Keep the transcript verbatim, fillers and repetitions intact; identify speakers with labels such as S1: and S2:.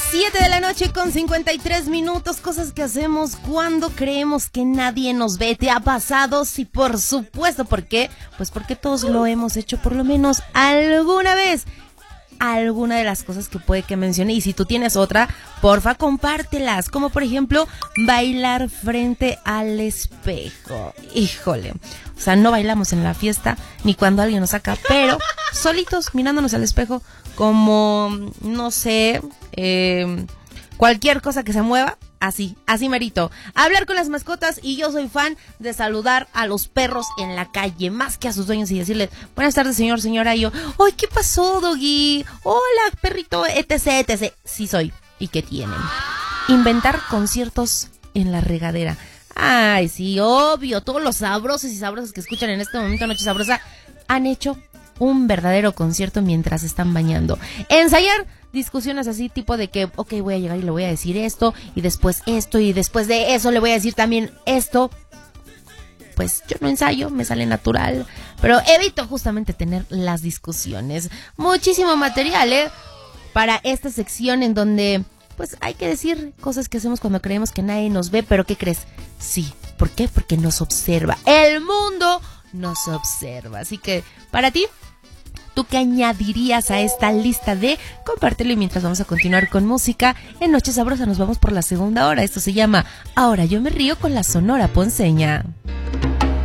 S1: siete de la noche con cincuenta y tres minutos, cosas que hacemos cuando creemos que nadie nos ve. ¿Te ha pasado? Sí, por supuesto. ¿Por qué? Pues porque todos lo hemos hecho por lo menos alguna vez. Alguna de las cosas que puede que mencione, y si tú tienes otra, porfa, compártelas, como por ejemplo, bailar frente al espejo. Híjole, o sea, no bailamos en la fiesta, ni cuando alguien nos saca, pero solitos, mirándonos al espejo, como, no sé, eh, cualquier cosa que se mueva, así, así merito. Hablar con las mascotas, y yo soy fan de saludar a los perros en la calle, más que a sus dueños, y decirles, buenas tardes, señor, señora, y yo, ¡ay, qué pasó, doggy! Hola, perrito, etcétera, etcétera. Sí soy. ¿Y qué tienen? Inventar conciertos en la regadera. Ay, sí, obvio, todos los sabrosos y sabrosas que escuchan en este momento Noche Sabrosa han hecho un verdadero concierto mientras están bañando. Ensayar discusiones así, tipo de que, ok, voy a llegar y le voy a decir esto, y después esto, y después de eso le voy a decir también esto. Pues yo no ensayo, me sale natural, pero evito justamente tener las discusiones. Muchísimo material, ¿eh? Para esta sección en donde, pues, hay que decir cosas que hacemos cuando creemos que nadie nos ve, pero ¿qué crees? Sí, ¿por qué? Porque nos observa. El mundo nos observa. Así que, para ti, ¿tú qué añadirías a esta lista de? Compártelo, y mientras vamos a continuar con música, en Noche Sabrosa nos vamos por la segunda hora. Esto se llama Ahora Yo Me Río con la Sonora Ponceña.